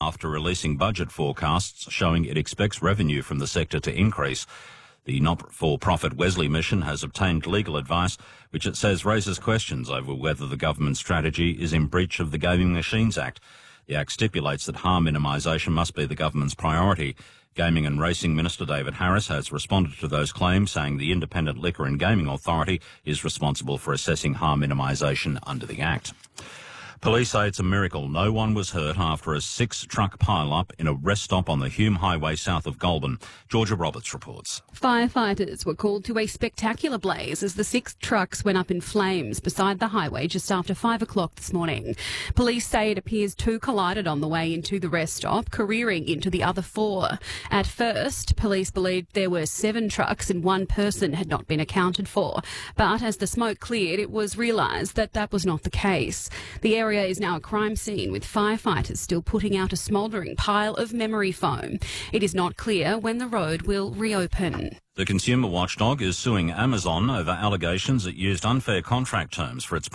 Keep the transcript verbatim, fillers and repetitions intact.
after releasing budget forecasts showing it expects revenue from the sector to increase. The not-for-profit Wesley Mission has obtained legal advice which it says raises questions over whether the government's strategy is in breach of the Gaming Machines Act. The Act stipulates that harm minimisation must be the government's priority. Gaming and Racing Minister David Harris has responded to those claims, saying the Independent Liquor and Gaming Authority is responsible for assessing harm minimisation under the Act. Police say it's a miracle no one was hurt after a six-truck pile-up in a rest stop on the Hume Highway south of Goulburn. Georgia Roberts reports. Firefighters were called to a spectacular blaze as the six trucks went up in flames beside the highway just after five o'clock this morning. Police say it appears two collided on the way into the rest stop, careering into the other four. At first, police believed there were seven trucks and one person had not been accounted for. But as the smoke cleared, it was realised that that was not the case. The area is now a crime scene, with firefighters still putting out a smouldering pile of memory foam. It is not clear when the road will reopen. The consumer watchdog is suing Amazon over allegations it used unfair contract terms for its